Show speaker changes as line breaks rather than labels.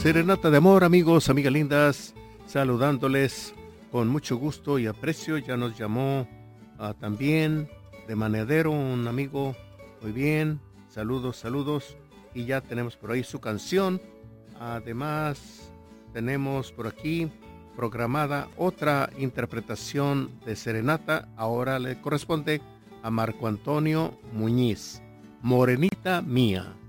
Serenata de amor, amigos, amigas lindas, saludándoles con mucho gusto y aprecio. Ya nos llamó también de Manadero un amigo. Muy bien, saludos, saludos. Y ya tenemos por ahí su canción. Además, tenemos por aquí programada otra interpretación de Serenata. Ahora le corresponde a Marco Antonio Muñiz, Morenita Mía.